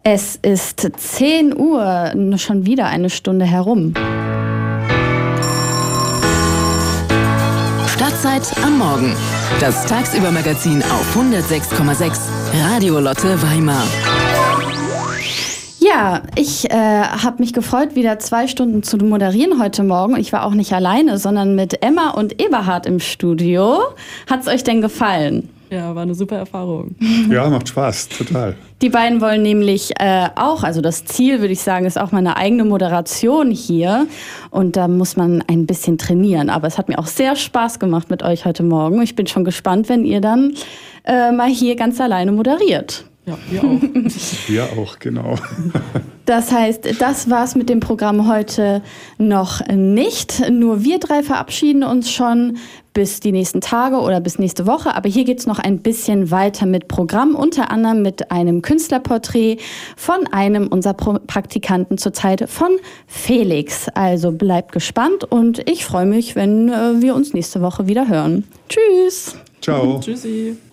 Es ist 10 Uhr, schon wieder eine Stunde herum. Stadtzeit am Morgen. Das Tagsüber-Magazin auf 106,6 Radio Lotte Weimar. Ja, ich habe mich gefreut, wieder 2 Stunden zu moderieren heute Morgen. Ich war auch nicht alleine, sondern mit Emma und Eberhard im Studio. Hat's euch denn gefallen? Ja, war eine super Erfahrung. Ja, macht Spaß, total. Die beiden wollen nämlich auch, also das Ziel, würde ich sagen, ist auch mal eine eigene Moderation hier. Und da muss man ein bisschen trainieren. Aber es hat mir auch sehr Spaß gemacht mit euch heute Morgen. Ich bin schon gespannt, wenn ihr dann mal hier ganz alleine moderiert. Ja, wir auch. Wir auch, genau. Das heißt, das war's mit dem Programm heute noch nicht. Nur wir 3 verabschieden uns schon bis die nächsten Tage oder bis nächste Woche. Aber hier geht's noch ein bisschen weiter mit Programm, unter anderem mit einem Künstlerporträt von einem unserer Praktikanten zurzeit, von Felix. Also bleibt gespannt und ich freue mich, wenn wir uns nächste Woche wieder hören. Tschüss. Ciao. Tschüssi.